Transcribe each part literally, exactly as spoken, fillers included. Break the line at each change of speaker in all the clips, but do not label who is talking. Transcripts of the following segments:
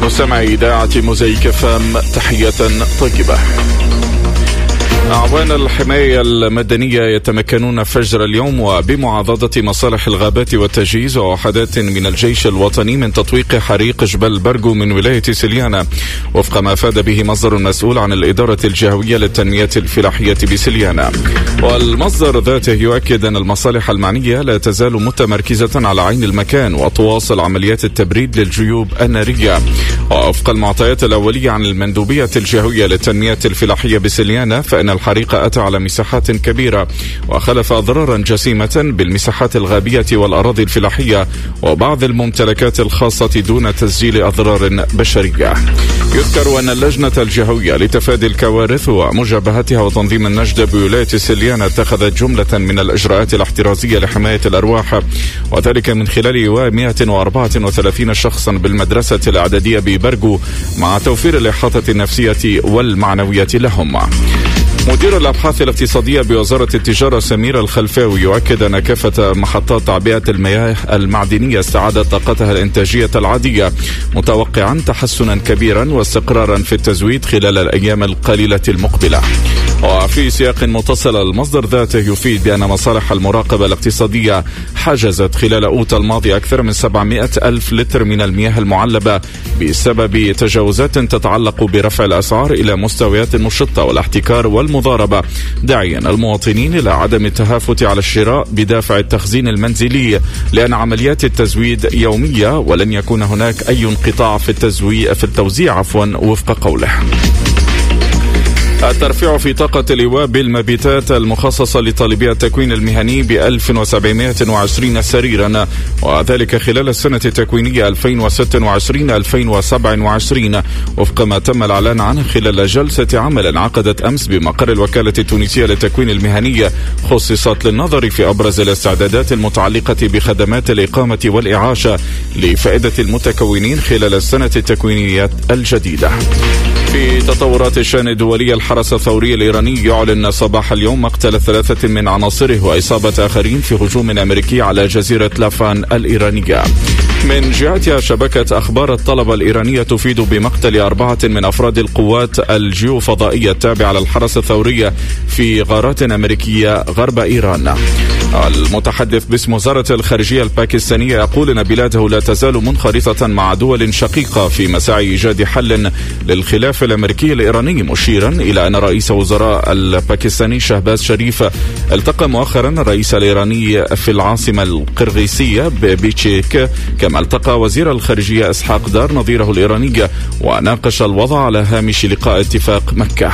مستمعي إذاعة موزايك اف ام، تحية طيبة. أعوان الحماية المدنية يتمكنون فجر اليوم وبمعاضدة مصالح الغابات والتجهيز ووحدات من الجيش الوطني من تطويق حريق جبل برغو من ولاية سليانة، وفق ما أفاد به مصدر مسؤول عن الإدارة الجهوية للتنمية الفلاحية بسليانة. والمصدر ذاته يؤكد أن المصالح المعنية لا تزال متمركزة على عين المكان وتواصل عمليات التبريد للجيوب النارية. ووفق المعطيات الأولية عن المندوبية الجهوية للتنمية الفلاحية بسليانة، فإن الحريق أتى على مساحات كبيرة وخلف أضرارا جسيمة بالمساحات الغابية والأراضي الفلاحية وبعض الممتلكات الخاصة دون تسجيل أضرار بشرية. يذكر أن اللجنة الجهوية لتفادي الكوارث ومجابهتها وتنظيم النجدة بولاية سليانة اتخذت جملة من الإجراءات الاحترازية لحماية الأرواح، وذلك من خلال إيواء مئة وأربعة وثلاثين شخصا بالمدرسة الإعدادية ببرغو مع توفير الإحاطة النفسية والمعنوية لهم. مدير الأبحاث الاقتصادية بوزارة التجارة سمير الخلفاوي يؤكد أن كافة محطات تعبئة المياه المعدنية استعادت طاقتها الإنتاجية العادية، متوقعا تحسنا كبيرا واستقرارا في التزويد خلال الأيام القليلة المقبلة. وفي سياق متصل، المصدر ذاته يفيد بأن مصالح المراقبة الاقتصادية حجزت خلال أوت الماضي أكثر من سبعمئة ألف لتر من المياه المعلبة بسبب تجاوزات تتعلق برفع الأسعار إلى مستويات مشطة والاحتكار والمضاربة، داعيا المواطنين إلى عدم التهافت على الشراء بدافع التخزين المنزلي، لأن عمليات التزويد يومية ولن يكون هناك أي انقطاع في التزويد في التوزيع عفوا وفق قوله. الترفيع في طاقة اللواء بالمبيتات المخصصة لطالبي التكوين المهني ب ألف وسبعمئة وعشرين سريرا، وذلك خلال السنة التكوينية ألفين وستة وعشرين ألفين وسبعة وعشرين، وفق ما تم الإعلان عنه خلال جلسة عمل انعقدت أمس بمقر الوكالة التونسية للتكوين المهني، خصصت للنظر في أبرز الاستعدادات المتعلقة بخدمات الإقامة والإعاشة لفائدة المتكونين خلال السنة التكوينية الجديدة. في تطورات الشأن الدولي، الحرس الثوري الإيراني يعلن صباح اليوم مقتل ثلاثة من عناصره وإصابة آخرين في هجوم أمريكي على جزيرة لافان الإيرانية. من جهتها، شبكة أخبار الطلبة الإيرانية تفيد بمقتل أربعة من أفراد القوات الجيوفضائية التابعة للحرس الثوري في غارات أمريكية غرب إيران. المتحدث باسم وزارة الخارجية الباكستانية يقول أن بلاده لا تزال منخرطة مع دول شقيقة في مساعي إيجاد حل للخلاف الأمريكي الإيراني، مشيرا إلى أن رئيس وزراء الباكستاني شهباز شريف التقى مؤخرا الرئيس الإيراني في العاصمة القرغيزية ببيشكek، كما التقى وزير الخارجية إسحاق دار نظيره الإيراني وناقش الوضع على هامش لقاء اتفاق مكة.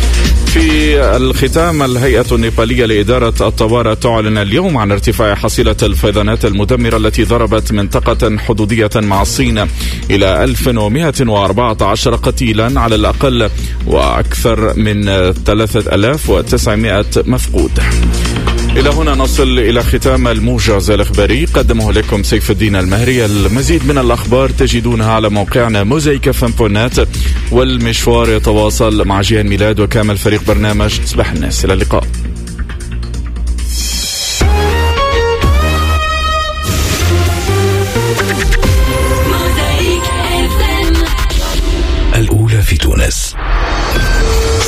في الختام، الهيئة النيبالية لإدارة الطوارئ تعلن اليوم عن ارتفاع حصيلة الفيضانات المدمرة التي ضربت منطقة حدودية مع الصين إلى ألف ومئة وأربعة عشر قتيلا على الأقل وأكثر من ثلاثة آلاف وتسعمئة مفقود. إلى هنا نصل إلى ختام الموجز الإخباري، قدمه لكم سيف الدين المهري. المزيد من الأخبار تجدونها على موقعنا موزايك اف ام دوت نت، والمشوار يتواصل مع جيهان ميلاد وكامل فريق برنامج صباح الناس. إلى اللقاء.
الأولى في تونس.